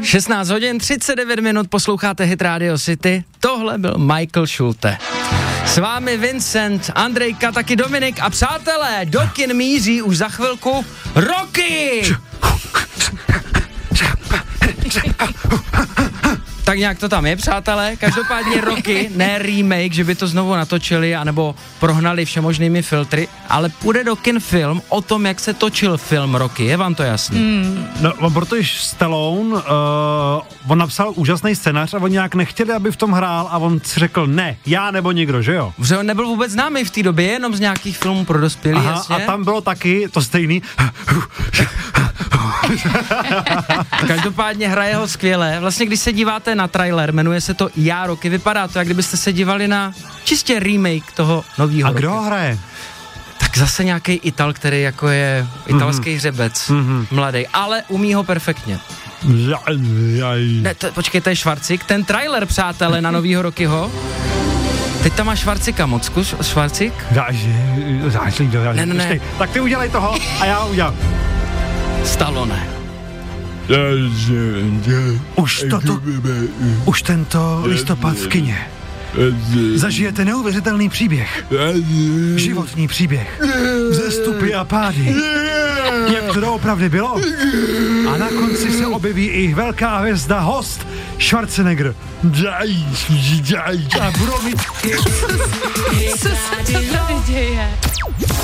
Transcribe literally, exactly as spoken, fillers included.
šestnáct hodin, třicet devět minut, posloucháte Hit Radio City. Tohle byl Michael Schulte. S vámi Vincent, Andrejka, taky Dominik a přátelé, do kin míří už za chvilku Rocky! Tak nějak to tam je, přátelé. Každopádně Rocky, ne remake, že by to znovu natočili, anebo prohnali všemožnými filtry, ale půjde do kin film o tom, jak se točil film Rocky. Je vám to jasný? Mm. No, protože Stallone, uh, on napsal úžasný scénář a oni nějak nechtěli, aby v tom hrál a on si řekl ne, já nebo nikdo, že jo? Že on nebyl vůbec známý v té době, jenom z nějakých filmů pro dospělí, Aha, jasně. A tam bylo taky to stejný. Každopádně hraje ho skvěle. Vlastně, když se díváte na trailer, jmenuje se to Já Rocky, vypadá to, jak kdybyste se dívali na čistě remake toho novýho A kdo Rocky. ho hraje? Tak zase nějaký Ital, který jako je italský mm-hmm. hřebec, mm-hmm. mladý, ale umí ho perfektně. Ne, to, počkej, to je Švarcik. Ten trailer, přátelé, na novýho Rockyho. Teď tam má Švarcika moc, zkus, Švarcik? Ne, ne, ne. Tak ty udělej toho a já udělám. Stallone. Už toto, už tento listopad v kině. Zažijete neuvěřitelný příběh. Životní příběh. Vzestupy a pády. Jak to doopravdy bylo. A na konci se objeví i velká hvězda, host Schwarzenegger. A budou mít... Co se to tady děje?